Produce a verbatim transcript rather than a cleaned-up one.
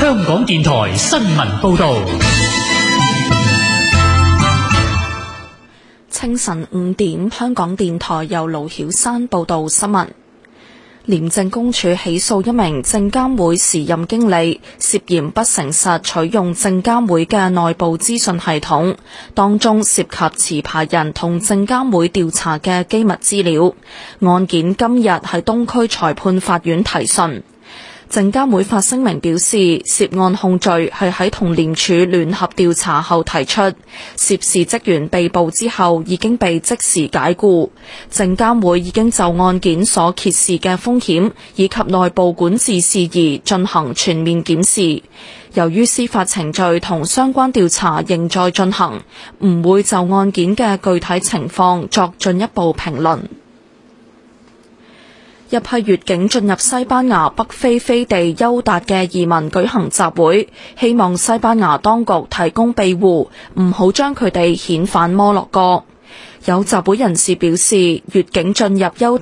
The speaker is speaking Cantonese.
香港電台新聞報道。 清晨五點，香港電台由盧曉山報道新聞。廉政公署起訴一名證監會時任經理，涉嫌不誠實取用證監會嘅內部資訊系統，當中涉及持牌人同證監會調查嘅機密資料。案件今日喺東區裁判法院提訊。證監會發聲明表示，涉案控罪係喺同廉署聯合調查後提出，涉事職員被捕之後已經被即時解僱。證監會已經就案件所揭示嘅風險以及內部管治事宜進行全面檢視。由於司法程序同相關調查仍在進行，唔會就案件嘅具體情況作進一步評論。一批越境進入西班牙北非飛地休達嘅移民舉行集會，希望西班牙當局提供庇護，唔好將佢哋遣返摩洛哥。有集會人士表示，越境進入休